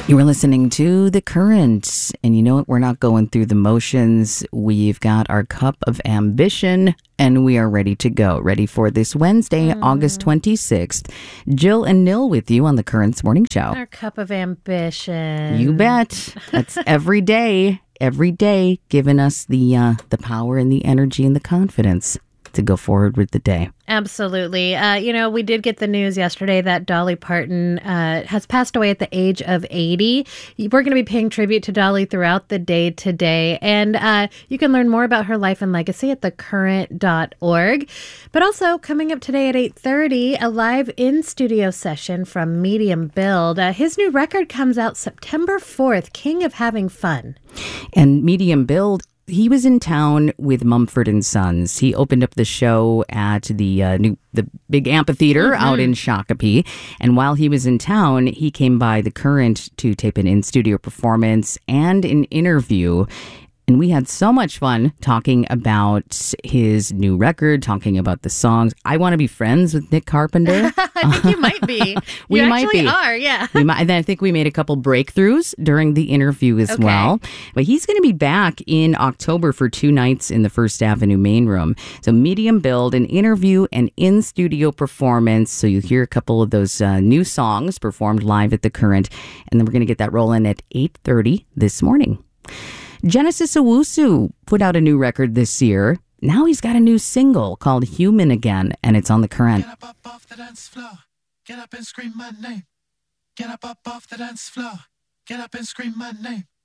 You were listening to The Current, and you know what? We're not going through the motions. We've got our cup of ambition, and we are ready to go. Ready for this Wednesday, August 26th. Jill and Nil with you on The Current's Morning Show. Our cup of ambition. You bet. That's every day, giving us the power and the energy and the confidence to go forward with the day. Absolutely. We did get the news yesterday that Dolly Parton has passed away at the age of 80. We're going to be paying tribute to Dolly throughout the day today. And you can learn more about her life and legacy at thecurrent.org. But also coming up today at 8:30, a live in-studio session from Medium Build. His new record comes out September 4th, King of Having Fun. And Medium Build, he was in town with Mumford and Sons. He opened up the show at the big amphitheater out in Shakopee. And while he was in town, he came by The Current to tape an in-studio performance and an interview. And we had so much fun talking about his new record, talking about the songs. I Want to Be Friends with Nick Carpenter. I think you might be. We you might actually be. are, yeah. And then I think we made a couple breakthroughs during the interview as well. But he's going to be back in October for 2 nights in the First Avenue main room. So Medium Build, an interview, and in-studio performance. So you hear a couple of those new songs performed live at The Current. And then we're going to get that rolling at 8:30 this morning. Genesis Owusu put out a new record this year. Now he's got a new single called Human Again, and it's on The Current. Get up off the dance floor. Get up and scream my name. Get up off the dance floor. Get up and scream my name.